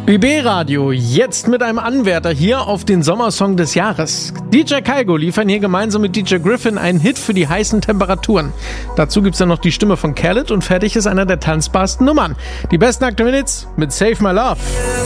ÖB Radio, jetzt mit einem Anwärter hier auf den Sommersong des Jahres. DJ Kaigo liefern hier gemeinsam mit DJ Griffin einen Hit für die heißen Temperaturen. Dazu gibt's dann noch die Stimme von Khaled und fertig ist einer der tanzbarsten Nummern. Die besten aktuellen Hits mit Save My Love.